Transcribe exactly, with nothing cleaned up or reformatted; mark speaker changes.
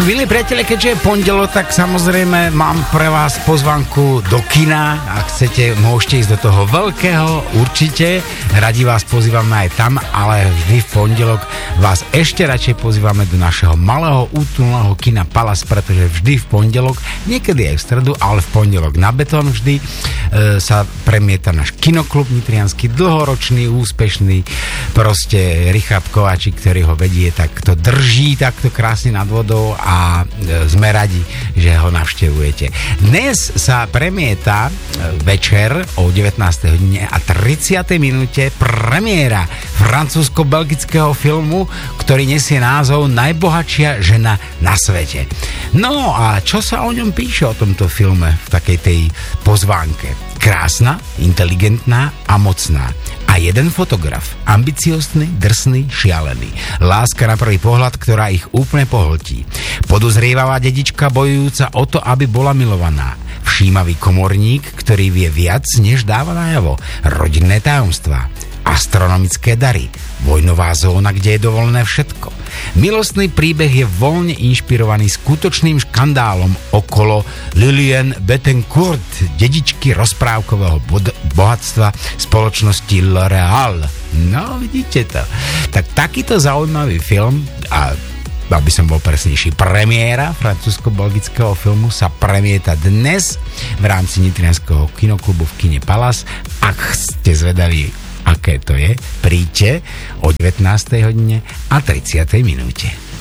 Speaker 1: Milí priatelia, keďže je pondelok, tak samozrejme mám pre vás pozvanku do kina. Ak chcete, môžete ísť do toho veľkého, určite. Radi vás pozývame aj tam, ale vždy v pondelok vás ešte radšej pozývame do našeho malého útulného kina Palace, pretože vždy v pondelok, niekedy aj v stredu, ale v pondelok na Betón vždy e, sa premieta náš kinoklub nitriansky, dlhoročný, úspešný, proste Richard Kováčik, ktorý ho vedie, tak to drží takto krásne nad vodou a sme radi, že ho navštevujete. Dnes sa premieta večer o devätnástej hodine a tridsiatej minúte premiéra francúzsko-belgického filmu, ktorý nesie názov Najbohatšia žena na svete. No a čo sa o ňom píše, o tomto filme v takej tej pozvánke? Krásna, inteligentná a mocná. A jeden fotograf, ambiciózny, drsný, šialený. Láska na prvý pohľad, ktorá ich úplne pohltí. Podozrievavá dedička bojujúca o to, aby bola milovaná. Všímavý komorník, ktorý vie viac, než dáva najavo. Rodinné tajomstvá. Astronomické dary. Vojnová zóna, kde je dovolené všetko. Milostný príbeh je voľne inšpirovaný skutočným škandálom okolo Liliane Bettencourt, dedičky rozprávkového bod- bohatstva spoločnosti L'Oréal. No, vidíte to. Tak takýto zaujímavý film, a aby som bol presnejší, premiéra francúzsko-belgického filmu sa premieta dnes v rámci nitrianskeho kinoklubu v kine Palace. Ak ste zvedaví, aké to je, príďte o devätnástej hodine a tridsiatej minúte.